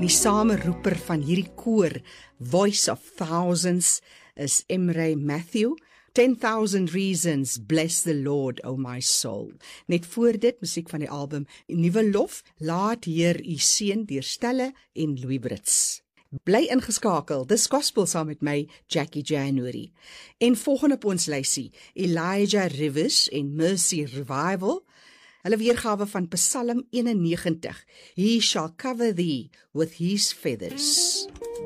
Die sameroeper van hierdie koor, Voice of Thousands, is Emre Matthew. 10,000 Reasons, Bless the Lord, O my soul. Net voor dit, musiek van die album Nuwe Lof, Laat Heer U seën deur Stelle en Louis Brits. Bly ingeskakel, dis gospel saam met my, Jackie January. En volgende op ons lysie, Elijah Rivers en Mercy Revival, hulle weergawe van Psalm 91, He shall cover thee with his feathers.